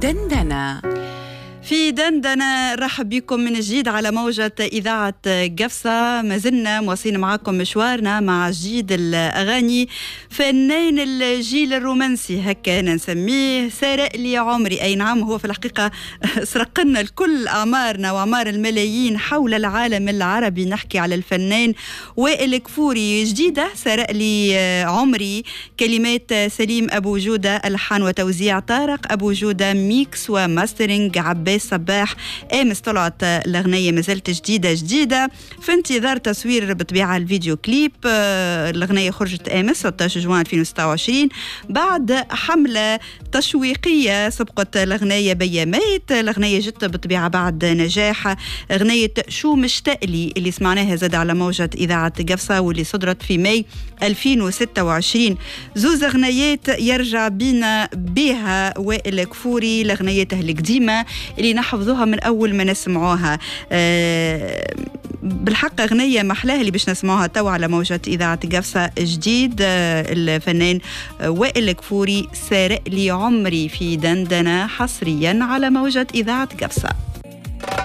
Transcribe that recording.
دندنة. في دندنة رحب بكم من جديد على موجة إذاعة قفصة. ما زلنا مواصلين معاكم مشوارنا مع جديد الأغاني فنان الجيل الرومانسي هكا نسميه سارق لي عمري. أي نعم، هو في الحقيقة سرقنا الكل أعمارنا وأعمار الملايين حول العالم العربي. نحكي على الفنان وائل كفوري. جديدة سارق لي عمري، كلمات سليم أبو جودة، ألحان وتوزيع طارق أبو جودة، ميكس وماسترينج عباس صباح. امس طلعت الاغنيه، مازالت جديده في انتظار تصوير بطبيعه الفيديو كليب. الاغنيه خرجت امس 16 جوان 2026 بعد حمله تشويقيه سبقت الاغنيه بيامات. الاغنيه جت بطبيعه بعد نجاح اغنيه شو مشتاق لي اللي سمعناها زاد على موجه اذاعه قفصه واللي صدرت في ماي 2026. زوز اغنيات يرجع بينا بها وائل كفوري، الاغنيات القديمه اللي نحفظوها من أول ما نسمعوها. بالحق أغنية محلاها اللي باش نسمعوها تو على موجة إذاعة قفصة. جديد الفنان وائل كفوري، سارق لي عمري في دندنة حصريا على موجة إذاعة قفصة.